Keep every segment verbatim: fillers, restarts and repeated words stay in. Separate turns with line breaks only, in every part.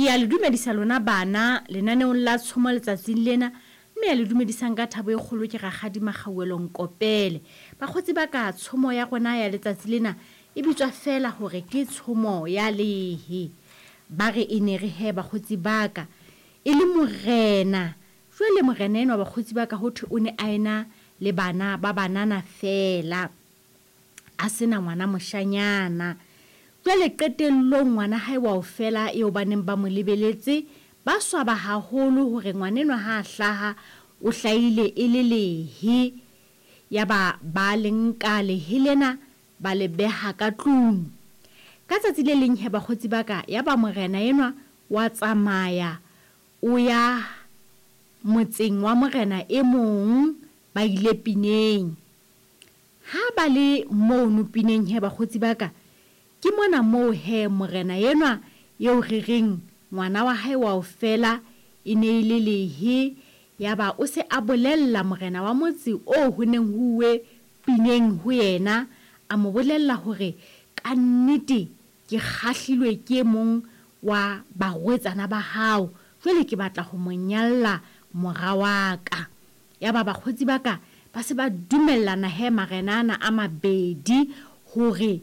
Ke a le dumedisa lona bana lenaneong la tshomo letsatsing lena mme a le dumedisang ka thabo e kgolo ke Rakgadi Makgawelong Kopele. Bakgotsi ba ka tshomo ya rona ya letsatsi lena e bitswa fela hore ke tshomo ya lehe. Ba re e ne re he bakgotsi ba ka e le morena. Jwale morena enwa bakgotsi ba ka hothwe o ne a ena le bana ba banana fela a sena ngwana moshanyana. Jwale qetellong ngwana hae wa o fela eo baneng ba mo lebeletse ba swaba haholo hore ngwanenwa ha hlaha o hlaile e le lehe. Yaba ba lenka lehe lena ba le beha ka tlung. Ka tsatsi le leng he bakgotsi ba ka yaba morena enwa wa tsamaya o ya motseng wa morena e mong ba ile pineng. Ha ba le mono pineng he bakgotsi ba ka ke mona moo he morena yenwa eo re reng ngwana wa hae wa o fela e ne le lehe. Yaba o se a bolella morena wa motse o ho neng huwe pineng ho yena a mo bolella hore ka nnete ke kgahlilwe ke mong wa barwetsana ba hao, jwale ke batla ho mo nyalla mora wa ka. Yaba bakgotsi ba ka ba se ba dumellana he marenana a mabedi hore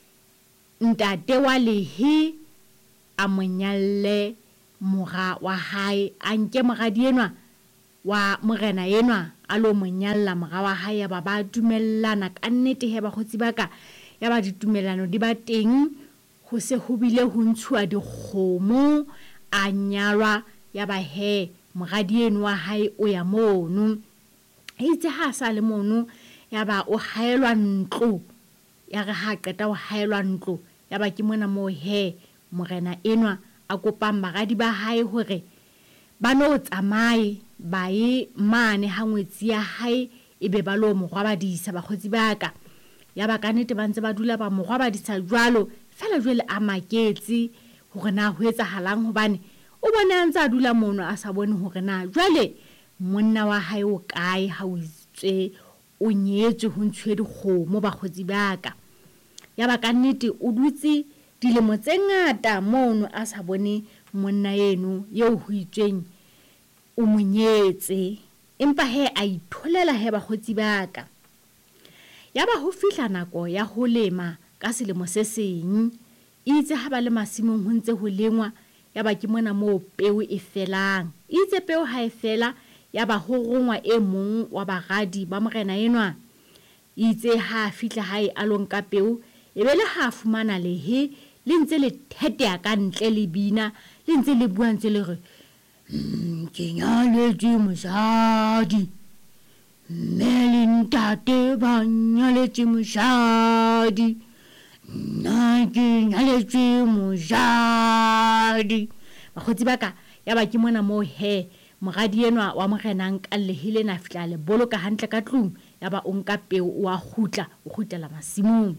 ntate wa lehe a mo nyalle mora wa hae, a nke moradi enwa wa morena yenwa a lo mo nyalla mora wa hae. Yaba ba dumellana ka nnete he bakgotsi ba ka yaba ditumellano di ba teng. Ho se ho bile ho ntshuwa dikgomo a nyalwa. Yaba he moradi enwa wa hae o ya mono itse ha sa le mono yaba o haelwa ntlo. Ya re ha qeta o haelwa ntlo yaba ke mona mo he morena enwa a kopang baradi ba hae hore ba no tsamaye ba e mane ha ngwetsi ya hae e be ba lo mo rwabadisa bakgotsi ba ka. Yaba ka nnete ba ntse ba dula ba mo rwabadisa jwalo fela jwale a maketse hore na ho etsahalang hobane o bona a ntse a dula mono a sa bone hore na jwale monna wa hae o kae ha o itse o nyetswe ho ntshwe dikgomo bakgotsi ba ka. Yaba ka nnete o dutse dilemo tse ngata mono a sa bone monna eno eo ho itsweng o monyetse, empa he a itholela he bakgotsi ba ka. Yaba ho fihla nako ya ho lema ka selemo se seng itse ha ba le masimong ho ntse ho lengwa. Yaba ke mona moo peo e felang. Itse peo ha e fela yaba ho rongwa e mong wa baradi ba morena enwa. Itse ha fihla hae a lo nka peo e be le ha fumana lehe le ntse le thetea ka ntle le bina le ntse le bua ntse le re ke nyaletswe mosadi, mme le ntate ba nyaletswe mosadi, nna ke nyaletswe mosadi. Bakgotsi ba ka yaba ke mona moo he moradi enwa wa morena nka lehe lena fihla le boloka hantle ka tlung. Yaba o nka peo o a khutla o khutlela masimong.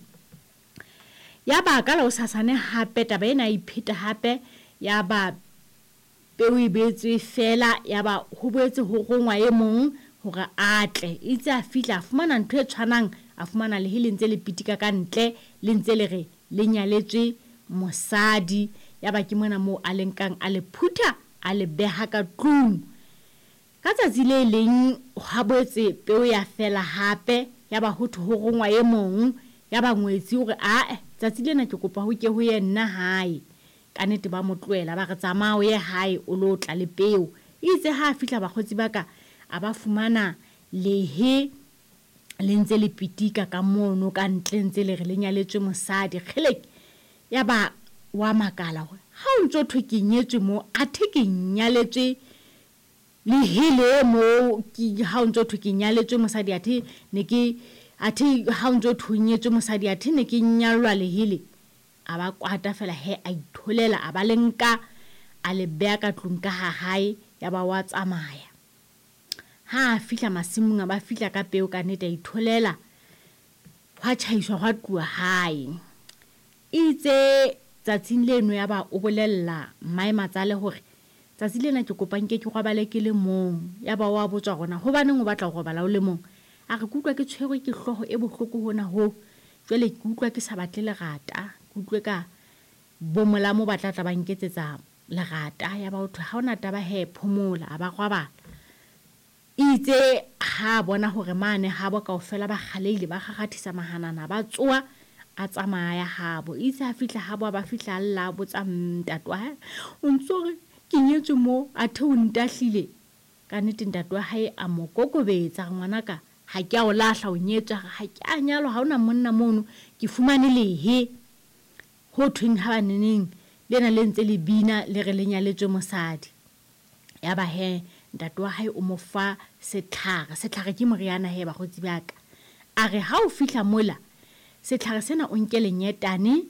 Yaba ka la o sasane hape taba ena e pheta hape yaba peo e betswe fela. Yaba ho boetse ho rongwa e mong hore atle itse a fihla a fumana ntho e tshwanang a fumana lehe le ntse le pitika ka ntle le ntse le re le nyaletswe mosadi. Yaba ke mona moo a lenkang a le phutha a le beha ka tlung. Ka tsatsi le leng ha boetse peo ya fela hape yaba ho ho rongwa e mong. Yaba ngwetsi hore a tsatsi lena ke kopa ho ke ho ye nna hae. Ka nnete ba mo tlohela ba re tsamao ye hae o lo tla le peo. Itse ha fihla bakgotsi ba ka a ba fumana lehe le ntse le pitika ka mono ka ntle ntse le re le nyaletswe mosadi. Kgelek yaba wa makala hore ha o ntso thwe ke nyetswe mo athe ke nyaletswe le hele mo ki ha o ntso thwe ke nyaletswe mosadi athe ne ke athe ha o ntso thwe nyetswe mosadi athe ne ke nyallwa le hele. A ba kwata fela he a itholela a ba le nka a le beha ka tlung ka ha hae. Yaba wa tsamaya ha fihla masimong a ba fihla ka peo ka nnete a itholela hwa tjhaiswa hwa tluwa hae. Itse tsatsing leno yaba o bolella mmae matsale hore tsatsi lena ke kopa nke ke robale ke le mong. Yaba wa botswa rona hobaneng o batla ho robala o le mong. A re kutlwa ke tshwerwe ke hloho e bohloko hona ho jwale ke utlwa ke sa batle lerata ke utlwe ka bo molamo ba tla tla ba nketsetsa lerata ya ba o thwe ha ona taba he phomola a ba robala itse ha bona hore mane ha bo kaofela ba kgaleile ba gagathisa mahanana ba tsoa a tsamaya habo itse ha fihla habo ba fihla alla botsa ntatwa ha o ntsore ke nyetswe mo a the o ntahlile ka nnete ntatwa hae a mo kokobetsa ngwanaka ha ke a o lahla o nyetswa ha ke a nyalo ha ona monna mono ke fumane lehe ho thweng ha baneneng lena le ntse le bina le re le nyaletswe mosadi ya ba he ntatwa hae o mo fa setlhare setlhare ke moriana he ba go tsibaka a re ha o fihla mola setlhare sena o nke lenyetane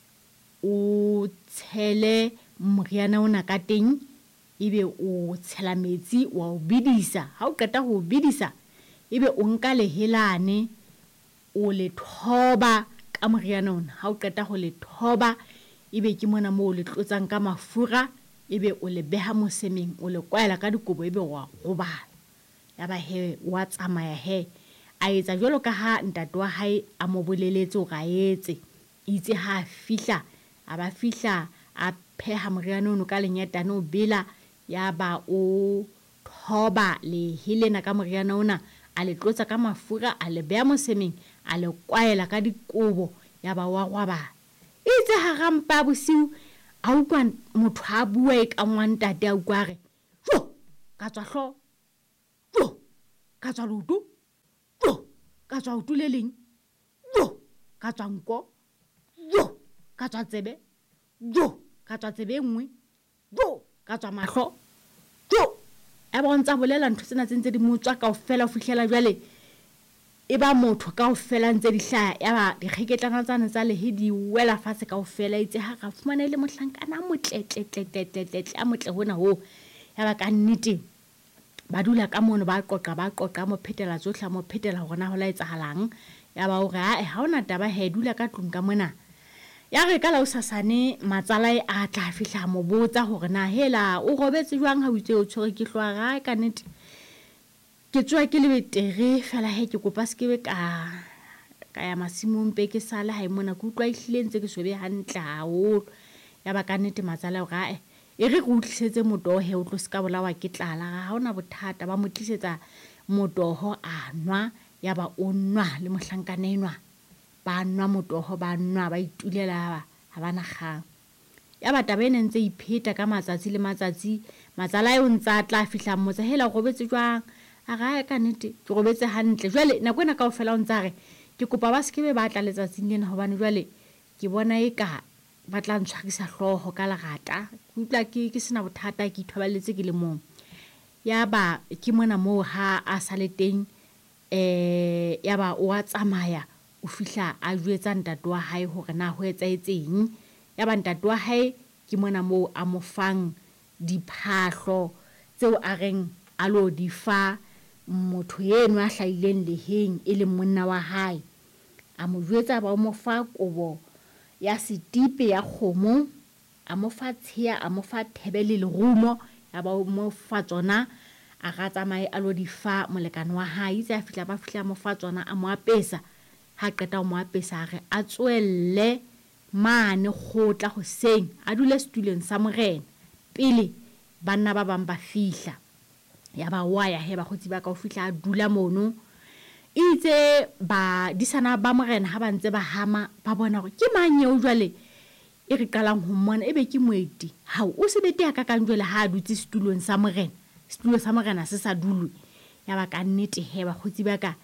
o tshele moriana ona ka teng ebe o tshela metsi wa o bidisa ha o qeta ho bidisa ebe o nka lehelane o le thoba ka moriana ona ha o qeta ho le thoba ebe ke mona mo le tlotsang ka mafura ebe o le beha mosemeng o le kwaela ka dikobo ebe wa robala ya ba he wa tsamaya he a etsa jwalo ka ha ntate wa hae a mo boleletse o ga etse itse ha fihla a ba fihla a pheha moriana ono ka lenyetane o bela ya ba o thoba le helena ka moriana ona a le tlotsa ka mafura a le beha mosemeng a le kwaela ka dikobo ya ba wa robala itse ha rampa bosiu a utlwa motho a bua e ka ngwantate a utlwa re jo ka tswa hlo jo ka tswa lutu jo ka tswa utuleleng jo ka tswa nko jo ka tswa tsebe jo ka tswa tsebe nngwe jo ka tswa mahlo jo e bontsha bolela ntho tsena tse ntse di motswa kaofela o fihlela jwale e ba motho kaofela ntse di hlaya ya ba dikgeketlana tsane tsa lehe di wela fatshe kaofela itse ha ra fumana ile mohlankana motletletletletletle a motle hona ho ya ba ka nnete ba dula ka mono ba qoqa ba qoqa mo phetela tsohle mo phetela hore na ho la etsahalang ya ba hore ha ha ona taba he dula ka tlung ka mona ya re ka la o sasane matsalae a tla fihla mo botsa hore na hela o robetse jwang ha o itse o tshwere ke hlwa ga ka nnete ke tswa ke le betere fela he ke kopa se ke be ka ka ya masimong pe ke sala ha imona ke utlwa ihlile ntse ke sobe hantle haholo ya ba ka nnete matsala o ga e re go utlisetse motohe o tlo se ka bolawa ke tlala ha ona bothata ba mo tlisetsa motoho a nwa ya ba o nwa le mohlankana ba nwa motoho ba nwa ba itulela ha bana kgang ya ba taba ene ntse ipheta ka matsatsi le matsatsi matsala e o ntsa tla fihla motse hela go robetse jwang a ga ka nnete ke robetse hantle jwale nako ena kaofela o ntsa re ke kopa ba se ke be ba tla letsatsing lena hobane jwale ke bona e ka ba tla ntshwarisa hloho ka lerata ke utlwa ke ke sena bothata ke ithobaletse ke le mong ya ba ke mona mo ha a sale teng eh ya ba o a tsamaya o fihla a jwetsa ntate wa hae hore na ho etsaetseng ya ba ntate wa hae ke mona mo a mo fang diphahlo tseo a reng a lo di fa motho yeno a hlaileng leheng e le monna wa hae a mo jwetsa ba mo fa kobo ya setipe ya kgomo a mo fa tshiya a mo fa thebele le rumo ya ba mo fa tsona a ga tsamaye a lo di fa molekane wa hae itse a fihla ba fihla mo fa tsona a mo apesa ha qeta o mo apesa re a tswelle mane khotla go seng a dule setuleng sa morena pele banna ba bang ba fihla ya ba wa ya he ba go tsiba ka o fihla a dula mono itse ba disana ba morena ha ba ntse ba hama ba bona gore ke manye o jwale e re qalang ho mmona ebe ke moeti ha o se bete ya ka ka njwele ha a dutse setulong sa morena setulo sa morena se sa dulwe ya ba ka nnete he ba go tsiba ka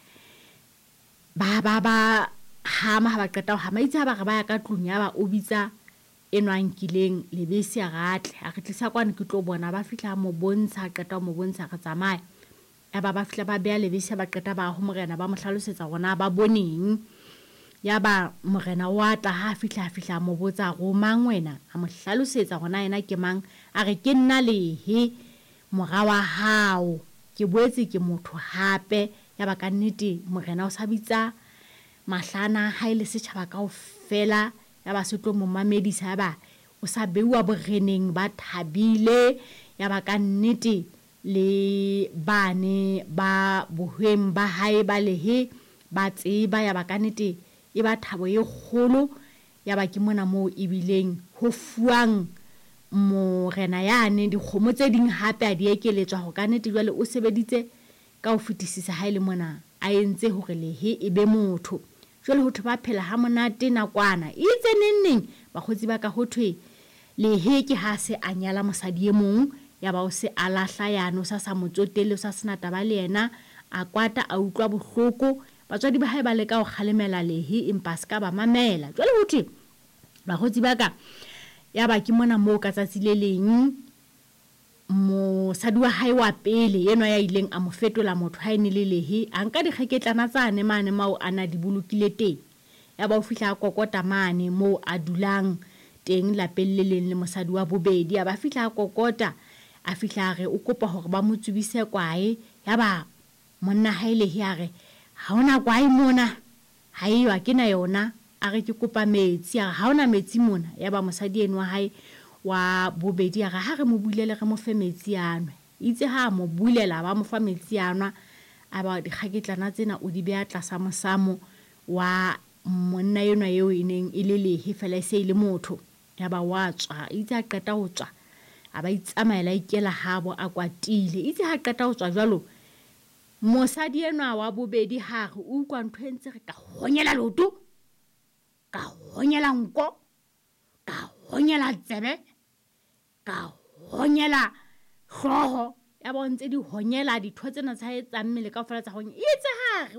ba ba ba hama ha ba qeta ho hama itse ha ba re ba ya ka tlung ya ba o bitsa enwang kileng lebese a gatle a re tlisa kwane ke tlo bona ba fihla mo bontsha qeta mo bontsha re tsamaya ya ba ba fihla ba bea lebese ba qeta ba ho morena ba mo hlalosetsa gona ba boneng ya ba morena wa tla ha fihla fihla mo botsa go mang wena a mo hlalosetsa gona ena ke mang a re ke nna lehe mora wa hao ke boetse ke motho hape ya ba ka nnete morena o sabitsa mahlana ha ile setjhaba kaofela ya ba se tlo mo mamedisa ba o sa bewa boreneng ba thabile ya ba ka nnete le bane ba bohweng ba hae ba lehe ba tseba ya ba ka nnete e ba thabo e kgolo ya ba ke mona mo ibileng ho fuang morena yane dikgomo tse ding hape a di ekeletswa ho ka nnete jwale o sebeditse ka ho fetisisa ha ile mona a entse hore lehe e be motho. Jwale ho thwe ba phela ha monate nakwana e itse neng bakgotsi ba ka ho thwe lehe ke ha se a nyala mosadi e mong ya ba o se a lahla yano sa sa motsotelle sa sena taba le yena a kwata a utlwa bohloko batswadi ba hae ba leka ho kgalemela lehe empa se ka ba mamela. Jwale ho thwe bakgotsi ba ka ya ba ke mona moo ka tsatsi le leng mosadi wa hae wa pele yenwa ya ileng a mo fetola motho ha ene le lehe a nka dikgeketlana tsane mane mao ana di bolokile teng ya ba o fihla a kokota mane moo a dulang teng lapeng le leng le mosadi wa bobedi ya ba fihla a kokota a fihla re o kopa hore ba mo tsubise kwae ya ba monna ha ile ya re ha ona kwae mona ha eyo a kena yona a re ke kopa metsi a ha ona metsi mona ya ba mosadi enwa hae wa bobedi a re ha re mo bulele re mo fe metsi anwe itse ha mo bulela ba mo fa metsi anwa a ba dikgaketlana tsena o di beya tlasa mosamo wa monna yenwa eo ineng ile lehe fela se ile motho ya ba wa tswa itse a qeta ho tswa a ba itsamaela ikela habo a kwatile itse ha qeta ho tswa jwalo mosadi enwa wa bobedi ha re o kwa ntho entse re ka honyela loto ka honyela nko ka honyela tsebe ka honyela hloho ya ba ntse di honyela ditho tsena tsa etsang mmele ka ofela tsa honya itse ha